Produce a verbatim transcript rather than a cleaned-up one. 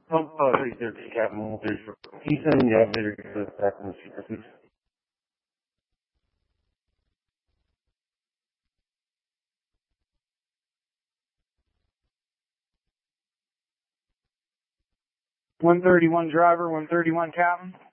Oh, uh, right there, Captain. There's, he's sending the elevator to the back in the secret, please. one thirty-one driver, one thirty-one captain.